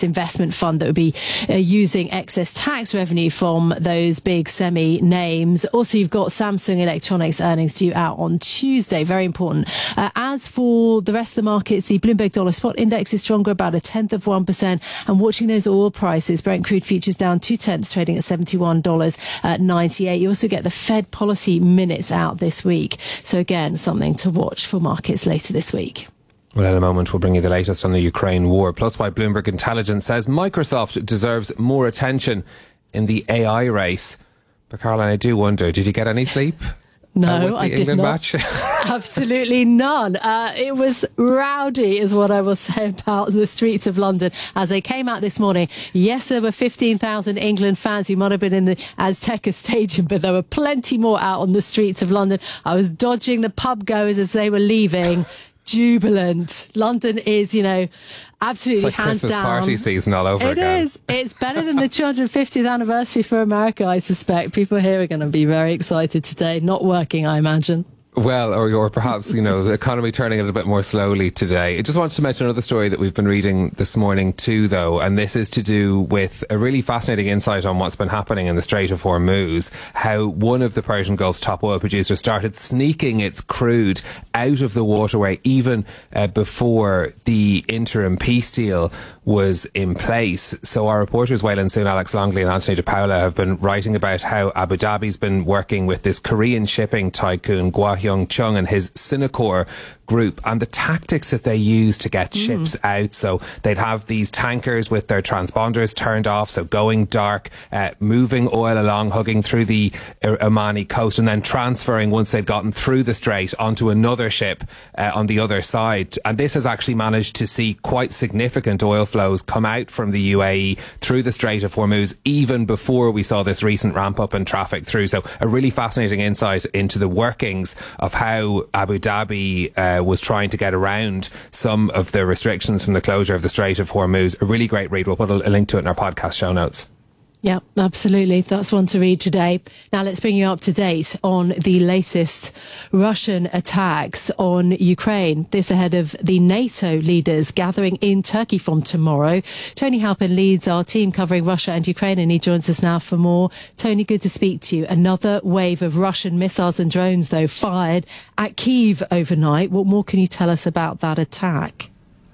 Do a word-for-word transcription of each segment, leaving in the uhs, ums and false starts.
this investment fund that would be uh, using excess tax revenue from those big semi names. Also, you've got Samsung Electronics earnings due out on Tuesday. Very important. Uh, as for the rest of the markets, the Bloomberg Dollar Spot Index is stronger, about a tenth of one percent. And watching those oil prices, Brent crude futures down two tenths, trading at seventy-one dollars ninety-eight. You also get the Fed policy minutes out this week. So again, something to watch for markets later this week. Well, in a moment, we'll bring you the latest on the Ukraine war, plus why Bloomberg Intelligence says Microsoft deserves more attention in the A I race. But Caroline, I do wonder, did you get any sleep? No, I did England not. Match? Absolutely none. Uh, it was rowdy, is what I will say about the streets of London as they came out this morning. Yes, there were fifteen thousand England fans who might have been in the Azteca Stadium, but there were plenty more out on the streets of London. I was dodging the pub goers as they were leaving. Jubilant. London is, you know, absolutely it's like hands Christmas down. party season all over It again. is. It's better than the two hundred fiftieth anniversary for America, I suspect. People here are going to be very excited today. Not working, I imagine. Well, or, or perhaps, you know, the economy turning a little bit more slowly today. I just wanted to mention another story that we've been reading this morning too, though, and this is to do with a really fascinating insight on what's been happening in the Strait of Hormuz, how one of the Persian Gulf's top oil producers started sneaking its crude out of the waterway even uh, before the interim peace deal was in place. So our reporters, Waylon Soon, Alex Longley and Anthony De Paula, have been writing about how Abu Dhabi's been working with this Korean shipping tycoon, Gwa Hyung Chung, and his Sinokor group, and the tactics that they use to get mm. ships out. So they'd have these tankers with their transponders turned off, so going dark, uh, moving oil along, hugging through the Omani coast, and then transferring, once they'd gotten through the strait, onto another ship uh, on the other side. And this has actually managed to see quite significant oil flows come out from the U A E through the Strait of Hormuz, even before we saw this recent ramp up in traffic through. So a really fascinating insight into the workings of how Abu Dhabi uh, was trying to get around some of the restrictions from the closure of the Strait of Hormuz. A really great read. We'll put a link to it in our podcast show notes. Yeah, absolutely. That's one to read today. Now let's bring you up to date on the latest Russian attacks on Ukraine. This ahead of the NATO leaders gathering in Turkey from tomorrow. Tony Halpin leads our team covering Russia and Ukraine, and he joins us now for more. Tony, good to speak to you. Another wave of Russian missiles and drones, though, fired at Kyiv overnight. What more can you tell us about that attack?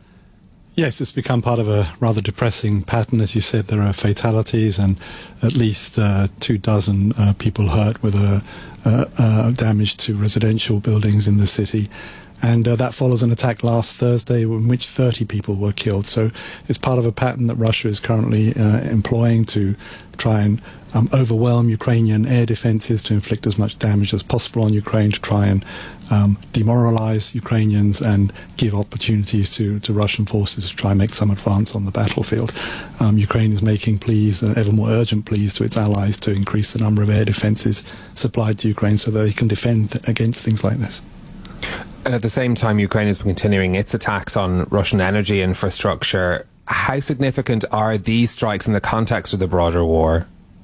Yes, it's become part of a rather depressing pattern. As you said, there are fatalities and at least uh, two dozen uh, people hurt with a, uh, uh, damage to residential buildings in the city. And uh, that follows an attack last Thursday in which thirty people were killed. So it's part of a pattern that Russia is currently uh, employing to try and um, overwhelm Ukrainian air defenses, to inflict as much damage as possible on Ukraine, to try and um, demoralize Ukrainians and give opportunities to, to Russian forces to try and make some advance on the battlefield. Um, Ukraine is making pleas, uh, ever more urgent pleas to its allies to increase the number of air defenses supplied to Ukraine so that they can defend th- against things like this. And at the same time, Ukraine has been continuing its attacks on Russian energy infrastructure. How significant are these strikes in the context of the broader war?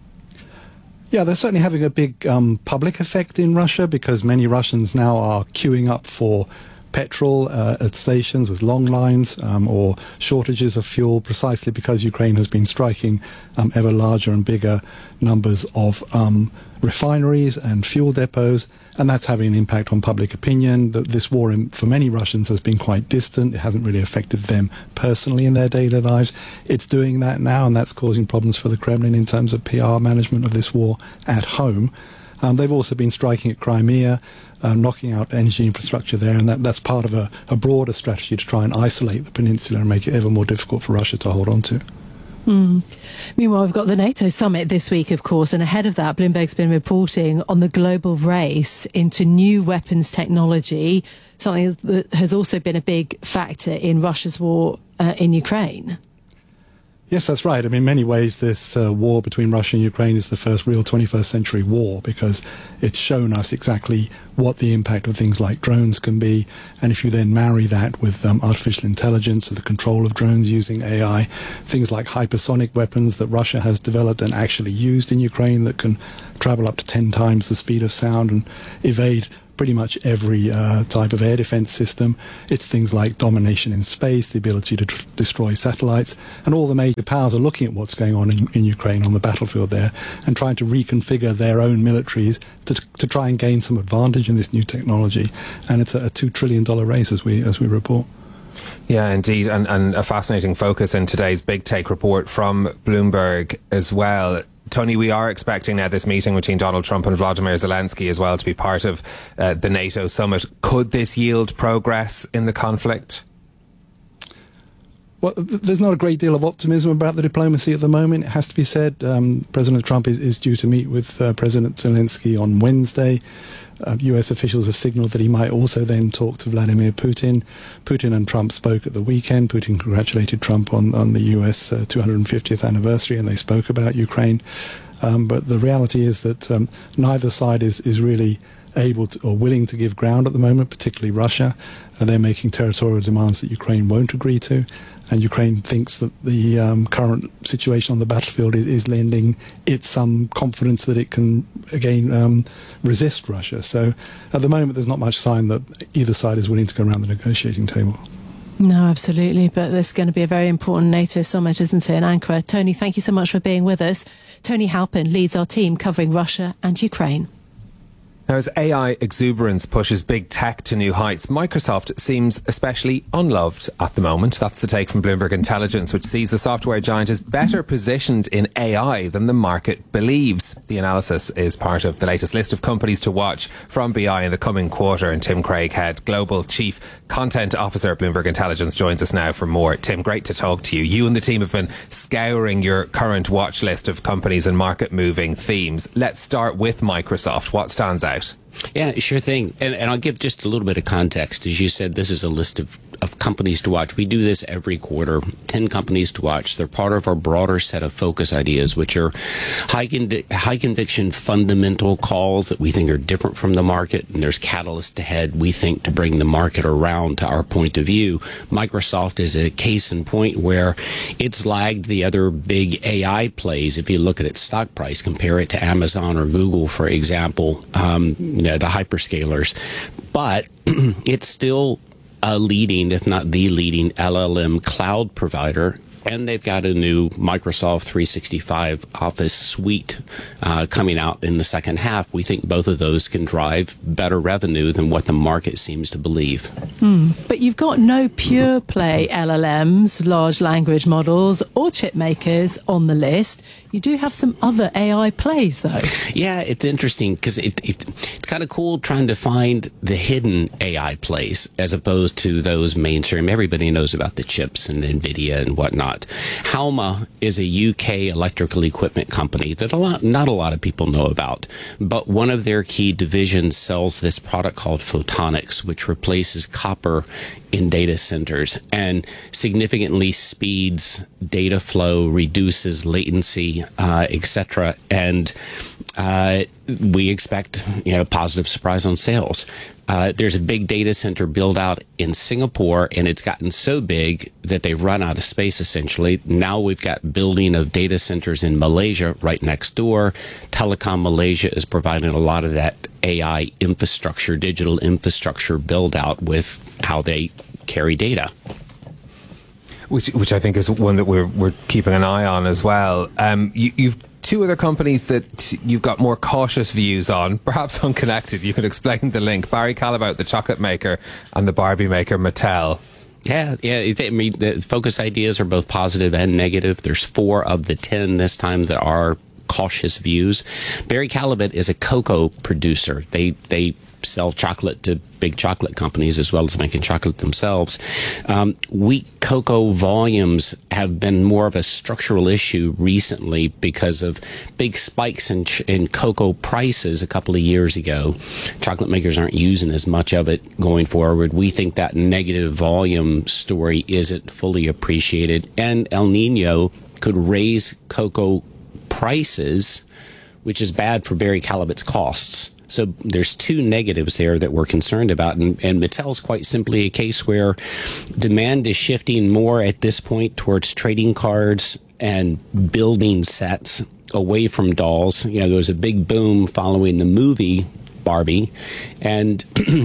Yeah, they're certainly having a big um, public effect in Russia, because many Russians now are queuing up for petrol uh, at stations with long lines um, or shortages of fuel, precisely because Ukraine has been striking um, ever larger and bigger numbers of um, refineries and fuel depots, and that's having an impact on public opinion. That this war, in, for many Russians, has been quite distant. It hasn't really affected them personally in their daily lives. It's doing that now, and that's causing problems for the Kremlin in terms of P R management of this war at home. Um, they've also been striking at Crimea, uh, knocking out energy infrastructure there, and that, that's part of a, a broader strategy to try and isolate the peninsula and make it ever more difficult for Russia to hold on to. Mm. Meanwhile, we've got the NATO summit this week, of course, and ahead of that, Bloomberg's been reporting on the global race into new weapons technology, something that has also been a big factor in Russia's war uh, in Ukraine. Yes, that's right. I mean, in many ways, this uh, war between Russia and Ukraine is the first real twenty-first century war, because it's shown us exactly what the impact of things like drones can be. And if you then marry that with um, artificial intelligence, or the control of drones using A I, things like hypersonic weapons that Russia has developed and actually used in Ukraine that can travel up to ten times the speed of sound and evade pretty much every uh, type of air defense system. It's things like domination in space, the ability to tr- destroy satellites, and all the major powers are looking at what's going on in, in Ukraine on the battlefield there and trying to reconfigure their own militaries to, to try and gain some advantage in this new technology. And it's a, a two trillion dollars race as we, as we report. Yeah, indeed, and, and a fascinating focus in today's Big Take report from Bloomberg as well. Tony, we are expecting now this meeting between Donald Trump and Vladimir Zelensky as well to be part of uh, the NATO summit. Could this yield progress in the conflict? Well, th- there's not a great deal of optimism about the diplomacy at the moment, it has to be said. Um, President Trump is, is due to meet with uh, President Zelensky on Wednesday. Uh, U S officials have signalled that he might also then talk to Vladimir Putin. Putin and Trump spoke at the weekend. Putin congratulated Trump on, on the U S uh, two hundred fiftieth anniversary, and they spoke about Ukraine. Um, but the reality is that um, neither side is, is really able to, or willing to give ground at the moment, particularly Russia. Uh, they're making territorial demands that Ukraine won't agree to. And Ukraine thinks that the um, current situation on the battlefield is, is lending it some confidence that it can, again, um, resist Russia. So at the moment, there's not much sign that either side is willing to go around the negotiating table. No, absolutely. But there's going to be a very important NATO summit, isn't it, in Ankara? Tony, thank you so much for being with us. Tony Halpin leads our team covering Russia and Ukraine. Now, as A I exuberance pushes big tech to new heights, Microsoft seems especially unloved at the moment. That's the take from Bloomberg Intelligence, which sees the software giant as better positioned in A I than the market believes. The analysis is part of the latest list of companies to watch from B I in the coming quarter. And Tim Craighead, Global Chief Content Officer at Bloomberg Intelligence, joins us now for more. Tim, great to talk to you. You and the team have been scouring your current watch list of companies and market-moving themes. Let's start with Microsoft. What stands out? Yeah, sure thing. And, and I'll give just a little bit of context. As you said, this is a list of, of companies to watch. We do this every quarter, ten companies to watch. They're part of our broader set of focus ideas, which are high, con- high conviction fundamental calls that we think are different from the market. And there's catalyst ahead, we think, to bring the market around to our point of view. Microsoft is a case in point where it's lagged the other big A I plays. If you look at its stock price, compare it to Amazon or Google, for example, um, the hyperscalers, but it's still a leading, if not the leading, L L M cloud provider. And they've got a new Microsoft three sixty-five Office suite uh, coming out in the second half. We think both of those can drive better revenue than what the market seems to believe. Hmm. But you've got no pure play L L Ms, large language models, or chip makers on the list. You do have some other A I plays, though. Yeah, it's interesting because it, it, it's kind of cool trying to find the hidden A I plays as opposed to those mainstream. Everybody knows about the chips and NVIDIA and whatnot. Halma is a U K electrical equipment company that a lot, not a lot of people know about, but one of their key divisions sells this product called photonics, which replaces copper in data centers and significantly speeds data flow, reduces latency, uh, et cetera. And uh, we expect, you know, a positive surprise on sales. Uh, there's a big data center build out in Singapore, and it's gotten so big that they've run out of space, essentially. Now we've got building of data centers in Malaysia right next door. Telecom Malaysia is providing a lot of that A I infrastructure, digital infrastructure build out with how they carry data. Which, which I think is one that we're we're keeping an eye on as well. Um, you, you've two other companies that you've got more cautious views on, perhaps unconnected. You can explain the link. Barry Callebaut, the chocolate maker, and the Barbie maker, Mattel. Yeah, yeah. I mean, the focus ideas are both positive and negative. There's four of the ten this time that are cautious views. Barry Callebaut is a cocoa producer. They they sell chocolate to big chocolate companies as well as making chocolate themselves. Um, wheat cocoa volumes have been more of a structural issue recently because of big spikes in, ch- in cocoa prices a couple of years ago. Chocolate makers aren't using as much of it going forward. We think that negative volume story isn't fully appreciated, and El Nino could raise cocoa prices, which is bad for Barry Callebaut's costs. So there's two negatives there that we're concerned about. And, and Mattel's quite simply a case where demand is shifting more at this point towards trading cards and building sets away from dolls. You know, there was a big boom following the movie Barbie, and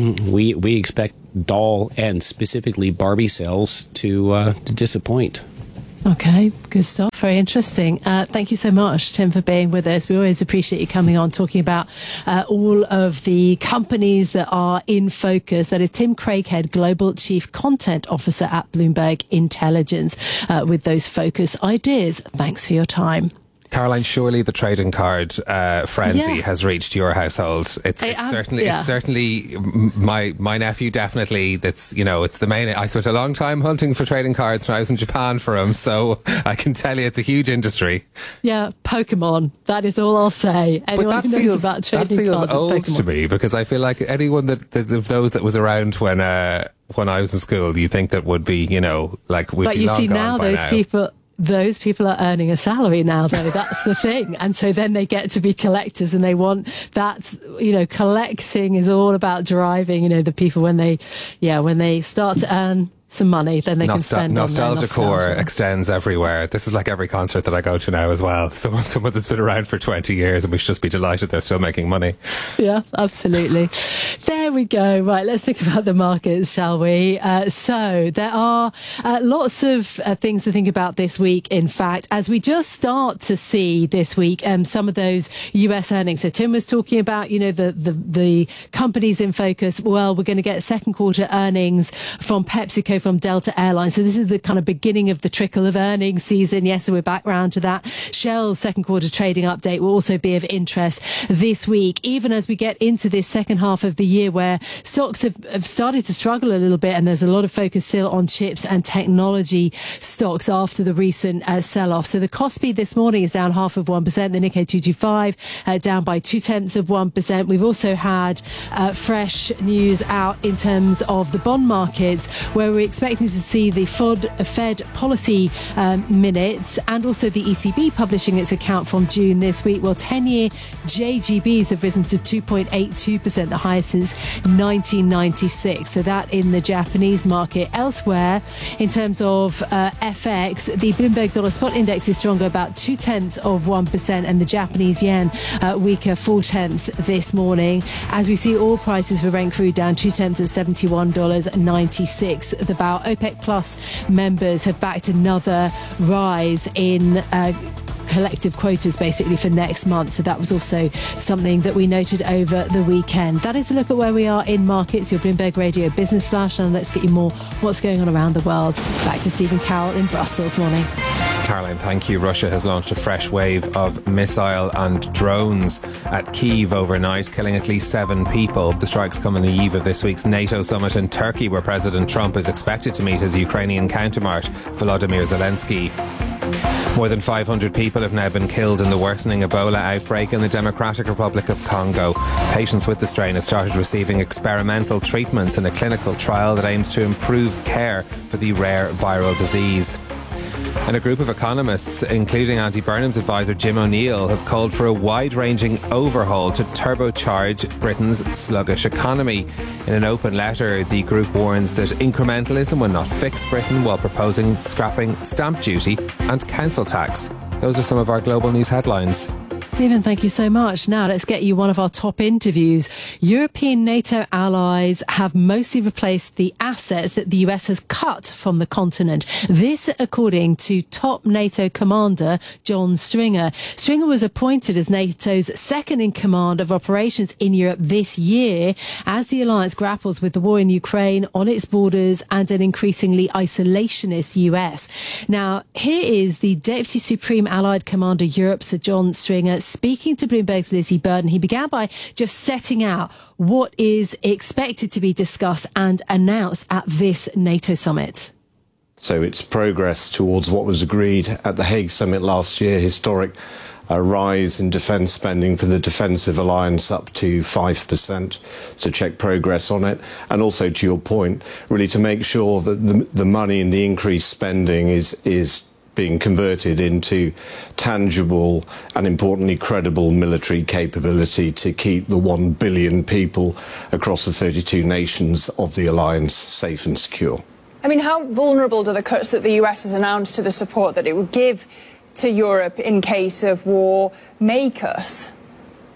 we we expect doll and specifically Barbie sales to, uh, to disappoint. Okay, good stuff. Very interesting. Uh, thank you so much, Tim, for being with us. We always appreciate you coming on, talking about uh, all of the companies that are in focus. That is Tim Craighead, Global Chief Content Officer at Bloomberg Intelligence, uh, with those focus ideas. Thanks for your time. Caroline, surely the trading card uh, frenzy Yeah. has reached your household. It's, I it's am- certainly, yeah. it's certainly my my nephew. Definitely, that's you know, it's the main. I spent a long time hunting for trading cards when I was in Japan for him, so I can tell you it's a huge industry. Yeah, Pokemon. That is all I'll say. Anyone but that who knows feels about that trading feels cards old is Pokemon. to me, because I feel like anyone that, that of those that was around when uh, when I was in school, you think that would be you know like we'd But be you long see gone now, by those now. people. Those people are earning a salary now, though. That's the thing. And so then they get to be collectors, and they want that, you know, collecting is all about driving, you know, the people when they, yeah, when they start to earn some money, then they can Nostal- spend on their nostalgia core nostalgia. extends everywhere. This is like every concert that I go to now as well. Someone, someone that's been around for twenty years, and we should just be delighted they're still making money. Yeah, absolutely. There we go. Right, let's think about the markets, shall we? Uh, so there are uh, lots of uh, things to think about this week, in fact, as we just start to see this week um, some of those U S earnings. So Tim was talking about, you know, the, the, the companies in focus. Well, we're going to get second quarter earnings from PepsiCo, from Delta Airlines. So this is the kind of beginning of the trickle of earnings season. Yes, so we're back round to that. Shell's second quarter trading update will also be of interest this week, even as we get into this second half of the year where stocks have, have started to struggle a little bit, and there's a lot of focus still on chips and technology stocks after the recent uh, sell-off. So the Kospi this morning is down half of one percent. The Nikkei two twenty-five uh, down by two tenths of one percent. We've also had uh, fresh news out in terms of the bond markets, where we're expecting to see the Fed, Fed policy um, minutes, and also the E C B publishing its account from June this week. Well, ten-year J G Bs have risen to two point eight two percent, the highest since nineteen ninety-six. So that in the Japanese market. Elsewhere, in terms of uh, F X, the Bloomberg Dollar Spot Index is stronger, about two tenths of one percent, and the Japanese yen uh, weaker, four tenths this morning. As we see oil prices for Brent crude down two tenths at seventy-one dollars and ninety-six cents. The Bow OPEC Plus members have backed another rise in uh, collective quotas basically for next month. So that was also something that we noted over the weekend. That is a look at where we are in markets. Your Bloomberg Radio Business Flash, and let's get you more what's going on around the world. Back to Stephen Carroll in Brussels. Morning. Caroline, thank you. Russia has launched a fresh wave of missile and drones at Kyiv overnight, killing at least seven people. The strikes come on the eve of this week's NATO summit in Turkey, where President Trump is expected to meet his Ukrainian counterpart, Volodymyr Zelensky. More than five hundred people have now been killed in the worsening Ebola outbreak in the Democratic Republic of Congo. Patients with the strain have started receiving experimental treatments in a clinical trial that aims to improve care for the rare viral disease. And a group of economists, including anti-Burnham's advisor Jim O'Neill, have called for a wide-ranging overhaul to turbocharge Britain's sluggish economy. In an open letter, the group warns that incrementalism will not fix Britain, while proposing scrapping stamp duty and council tax. Those are some of our global news headlines. Stephen, thank you so much. Now let's get you one of our top interviews. European NATO allies have mostly replaced the assets that the U S has cut from the continent. This, according to top NATO commander John Stringer. Stringer was appointed as NATO's second in command of operations in Europe this year, as the alliance grapples with the war in Ukraine, on its borders, and an increasingly isolationist U S. Now, here is the Deputy Supreme Allied Commander Europe, Sir John Stringer, speaking to Bloomberg's Lizzie Burden. He began by just setting out what is expected to be discussed and announced at this NATO summit. So it's progress towards what was agreed at the Hague summit last year, historic a rise in defence spending for the defensive alliance up to five percent, to check progress on it. And also, to your point, really to make sure that the, the money and the increased spending is is being converted into tangible and, importantly, credible military capability to keep the one billion people across the thirty-two nations of the alliance safe and secure. I mean, how vulnerable do the cuts that the U S has announced to the support that it would give to Europe in case of war make us?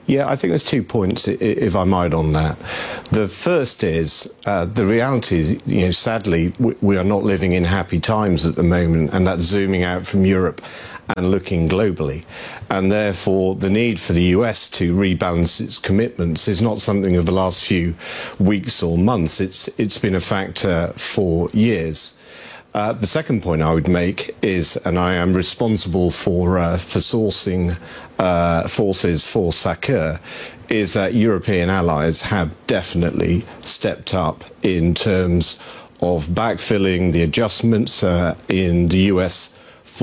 Yeah, I think there's two points, if I might, on that. The first is, uh, the reality is, you know, sadly, we, we are not living in happy times at the moment, and that's zooming out from Europe and looking globally. And therefore, the need for the U S to rebalance its commitments is not something of the last few weeks or months. It's, it's been a factor for years. Uh, the second point I would make is, and I am responsible for uh, for sourcing uh, forces for SACEUR, is that European allies have definitely stepped up in terms of backfilling the adjustments uh, in the U S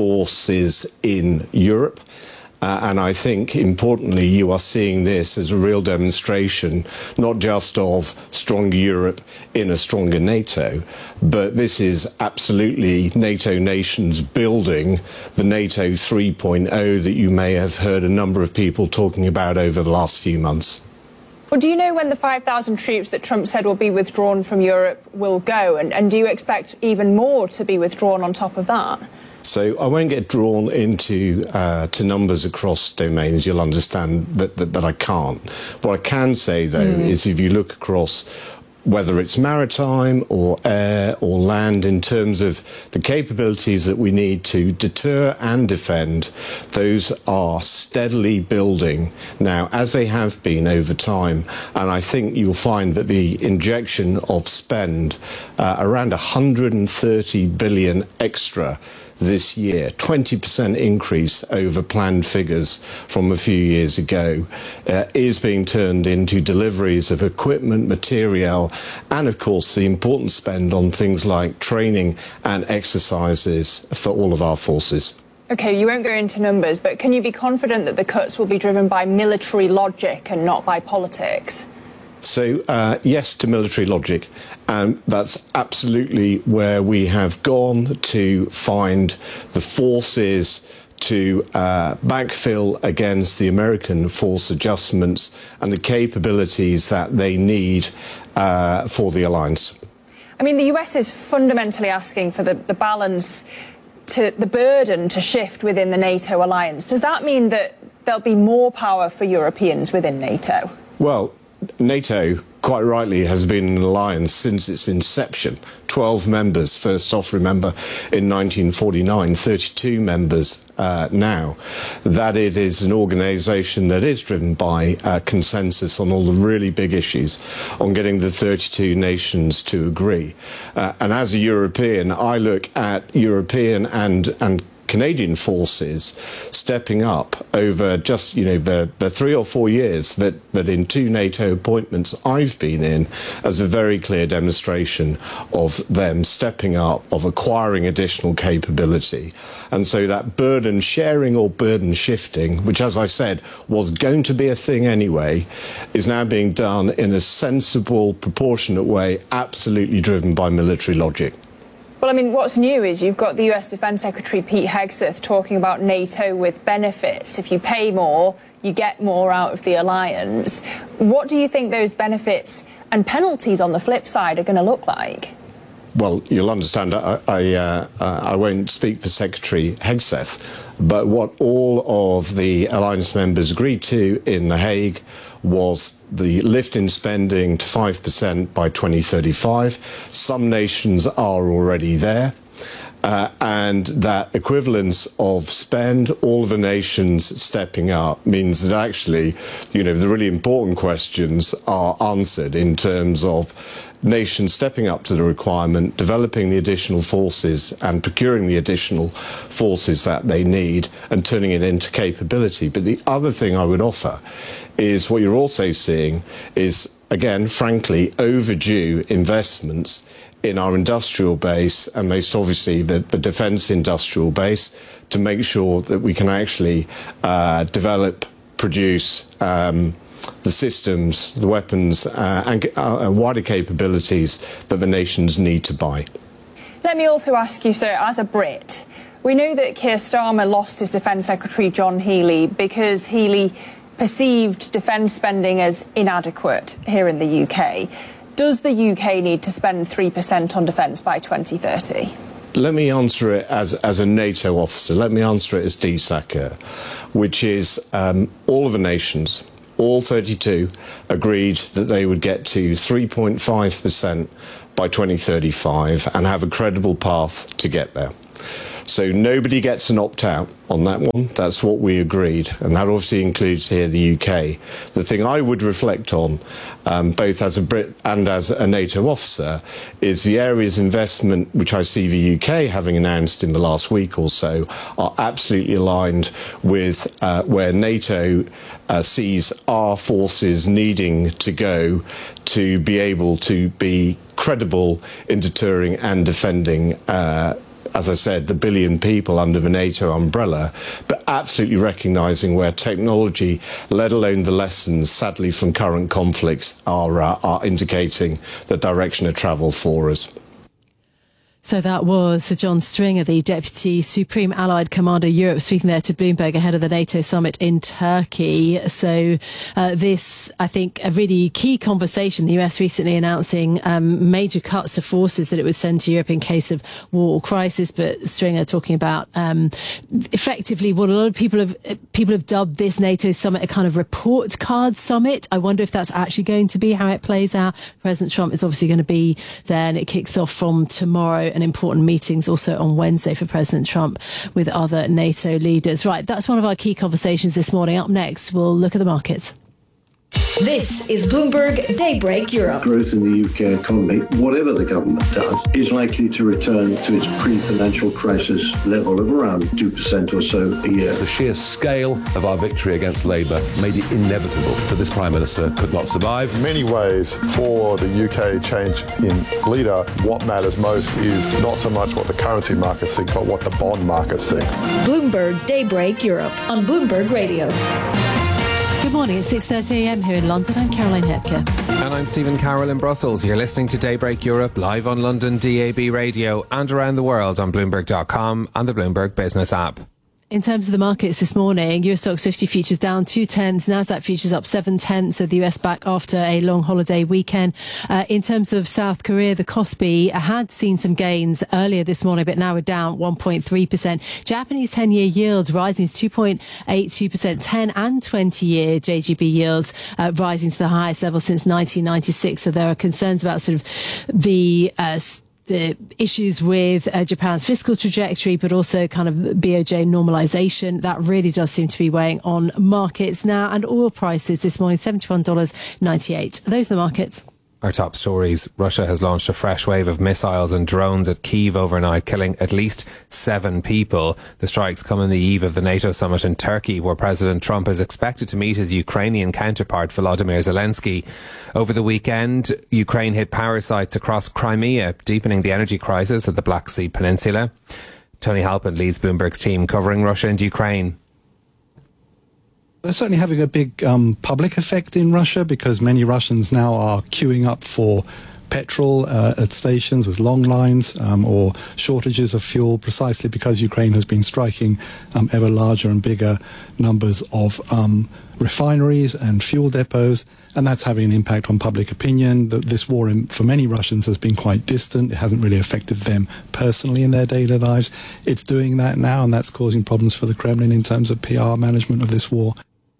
forces in Europe. Uh, and I think, importantly, you are seeing this as a real demonstration, not just of stronger Europe in a stronger NATO, but this is absolutely NATO nations building the NATO three point oh that you may have heard a number of people talking about over the last few months. Well, do you know when the five thousand troops that Trump said will be withdrawn from Europe will go? And, and do you expect even more to be withdrawn on top of that? So I won't get drawn into uh, to numbers across domains. You'll understand that, that, that I can't. What I can say, though, mm. is if you look across whether it's maritime or air or land, in terms of the capabilities that we need to deter and defend, those are steadily building now, as they have been over time. And I think you'll find that the injection of spend, uh, around one hundred thirty billion extra this year, twenty percent increase over planned figures from a few years ago, uh, is being turned into deliveries of equipment, material, and of course the important spend on things like training and exercises for all of our forces. OK, you won't go into numbers, but can you be confident that the cuts will be driven by military logic and not by politics? So, uh, yes to military logic, and that's absolutely where we have gone to find the forces to uh, backfill against the American force adjustments and the capabilities that they need uh, for the alliance. I mean, the U S is fundamentally asking for the, the balance, to the burden to shift within the NATO alliance. Does that mean that there'll be more power for Europeans within NATO? Well, NATO, quite rightly, has been an alliance since its inception. twelve members, first off, remember, in nineteen forty-nine, thirty-two members uh, now. That it is an organisation that is driven by uh, consensus on all the really big issues, on getting the thirty-two nations to agree. Uh, and as a European, I look at European and, and Canadian forces stepping up over just, you know, the, the three or four years that, that in two NATO appointments I've been in, as a very clear demonstration of them stepping up, of acquiring additional capability. And so that burden sharing or burden shifting, which, as I said, was going to be a thing anyway, is now being done in a sensible, proportionate way, absolutely driven by military logic. Well, I mean, what's new is you've got the U S Defence Secretary Pete Hegseth talking about NATO with benefits. If you pay more, you get more out of the alliance. What do you think those benefits and penalties on the flip side are going to look like? Well, you'll understand, I, I, uh, I won't speak for Secretary Hegseth, but what all of the alliance members agreed to in The Hague was the lift in spending to five percent by twenty thirty-five. Some nations are already there. Uh, and that equivalence of spend, all of the nations stepping up, means that actually, you know, the really important questions are answered in terms of nations stepping up to the requirement, developing the additional forces and procuring the additional forces that they need and turning it into capability. But the other thing I would offer is what you're also seeing is, again, frankly, overdue investments in our industrial base, and most obviously the, the defence industrial base, to make sure that we can actually uh, develop, produce um, the systems, the weapons, uh, and uh, wider capabilities that the nations need to buy. Let me also ask you, sir, as a Brit, we know that Keir Starmer lost his Defence Secretary John Healey because Healey perceived defence spending as inadequate here in the U K. Does the U K need to spend three percent on defence by twenty thirty? Let me answer it as, as a NATO officer. Let me answer it as D SACEUR, which is um, all of the nations, all thirty-two agreed that they would get to three point five percent by twenty thirty-five and have a credible path to get there. So nobody gets an opt-out on that one. That's what we agreed, and that obviously includes here the U K. The thing I would reflect on, um, both as a Brit and as a NATO officer, is the areas of investment which I see the U K having announced in the last week or so are absolutely aligned with uh, where NATO uh, sees our forces needing to go to be able to be credible in deterring and defending uh, as I said, the billion people under the NATO umbrella, but absolutely recognising where technology, let alone the lessons, sadly, from current conflicts, are, uh, are indicating the direction of travel for us. So that was Sir John Stringer, the Deputy Supreme Allied Commander Europe, speaking there to Bloomberg ahead of the NATO summit in Turkey. So uh, this, I think, a really key conversation. The U S recently announcing um, major cuts to forces that it would send to Europe in case of war or crisis. But Stringer talking about um, effectively what a lot of people have people have dubbed this NATO summit a kind of report card summit. I wonder if that's actually going to be how it plays out. President Trump is obviously going to be there, and it kicks off from tomorrow. And important meetings also on Wednesday for President Trump with other NATO leaders. Right, that's one of our key conversations this morning. Up next, we'll look at the markets. This is Bloomberg Daybreak Europe. Growth in the U K economy, whatever the government does, is likely to return to its pre-financial crisis level of around two percent or so a year. The sheer scale of our victory against Labour made it inevitable that this Prime Minister could not survive. In many ways, for the U K change in leader, what matters most is not so much what the currency markets think, but what the bond markets think. Bloomberg Daybreak Europe on Bloomberg Radio. Good morning, it's six thirty a m here in London. I'm Caroline Hepker. And I'm Stephen Carroll in Brussels. You're listening to Daybreak Europe live on London D A B radio and around the world on Bloomberg dot com and the Bloomberg Business app. In terms of the markets this morning, U S Stocks fifty futures down two tenths, Nasdaq futures up seven tenths, so the U S back after a long holiday weekend. Uh, in terms of South Korea, the Kospi had seen some gains earlier this morning, but now we're down one point three percent. Japanese ten-year yields rising to two point eight two percent, ten and twenty-year J G B yields uh, rising to the highest level since nineteen ninety-six. So there are concerns about sort of the uh, the issues with uh, Japan's fiscal trajectory, but also kind of B O J normalization. That really does seem to be weighing on markets now. And oil prices this morning, seventy-one dollars ninety-eight. Those are the markets. Our top stories. Russia has launched a fresh wave of missiles and drones at Kyiv overnight, killing at least seven people. The strikes come on the eve of the NATO summit in Turkey, where President Trump is expected to meet his Ukrainian counterpart, Volodymyr Zelensky. Over the weekend, Ukraine hit power sites across Crimea, deepening the energy crisis at the Black Sea Peninsula. Tony Halpin leads Bloomberg's team covering Russia and Ukraine. They're certainly having a big um, public effect in Russia, because many Russians now are queuing up for petrol uh, at stations with long lines um, or shortages of fuel, precisely because Ukraine has been striking um, ever larger and bigger numbers of um, refineries and fuel depots, and that's having an impact on public opinion. The, this war, in, for many Russians, has been quite distant. It hasn't really affected them personally in their daily lives. It's doing that now, and that's causing problems for the Kremlin in terms of P R management of this war.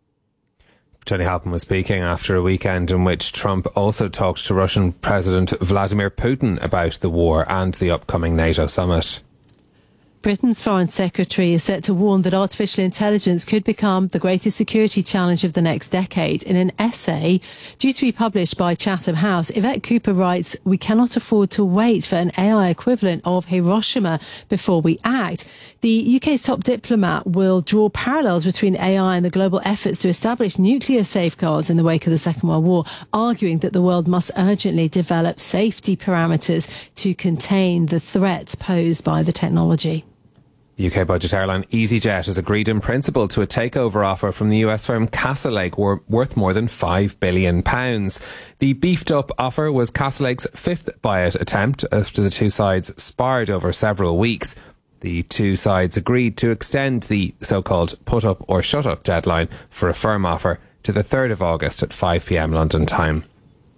Tony Halpin was speaking after a weekend in which Trump also talked to Russian President Vladimir Putin about the war and the upcoming NATO summit. Britain's Foreign Secretary is set to warn that artificial intelligence could become the greatest security challenge of the next decade. In an essay due to be published by Chatham House, Yvette Cooper writes, "We cannot afford to wait for an A I equivalent of Hiroshima before we act." The U K's top diplomat will draw parallels between A I and the global efforts to establish nuclear safeguards in the wake of the Second World War, arguing that the world must urgently develop safety parameters to contain the threats posed by the technology. The U K budget airline EasyJet has agreed in principle to a takeover offer from the U S firm Castlelake worth more than five billion pounds. The beefed up offer was Castlelake's fifth buyout attempt after the two sides sparred over several weeks. The two sides agreed to extend the so-called put up or shut up deadline for a firm offer to the third of August at five p m London time.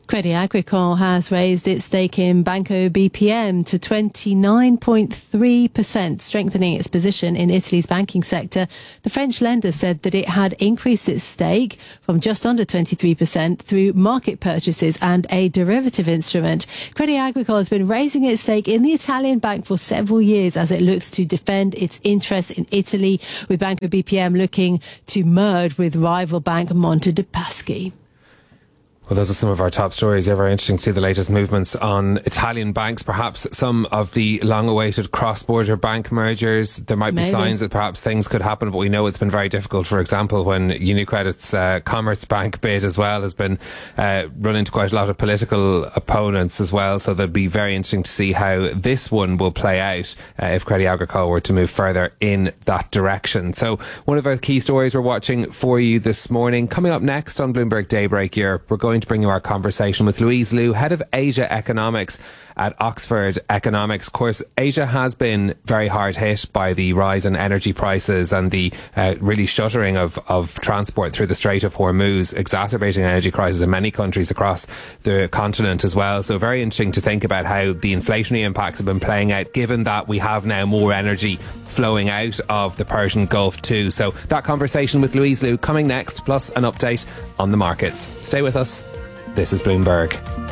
Crédit Agricole has raised its stake in Banco B P M to twenty-nine point three percent, strengthening its position in Italy's banking sector. The French lender said that it had increased its stake from just under twenty-three percent through market purchases and a derivative instrument. Crédit Agricole has been raising its stake in the Italian bank for several years as it looks to defend its interests in Italy, with Banco B P M looking to merge with rival bank Monte dei Paschi. Well, those are some of our top stories. They're very interesting to see the latest movements on Italian banks, perhaps some of the long-awaited cross-border bank mergers. There might be Maybe. signs that perhaps things could happen, but we know it's been very difficult. For example, when UniCredit's uh, Commerzbank bid as well has been uh, run into quite a lot of political opponents as well. So that'll be very interesting to see how this one will play out uh, if Crédit Agricole were to move further in that direction. So one of our key stories we're watching for you this morning. Coming up next on Bloomberg Daybreak Europe, we're going to bring you our conversation with Louise Liu, Head of Asia Economics at Oxford Economics. Of course, Asia has been very hard hit by the rise in energy prices and the uh, really shuttering of, of transport through the Strait of Hormuz, exacerbating energy crisis in many countries across the continent as well. So very interesting to think about how the inflationary impacts have been playing out, given that we have now more energy flowing out of the Persian Gulf too. So that conversation with Louise Liu coming next, plus an update on the markets. Stay with us. This is Bloomberg.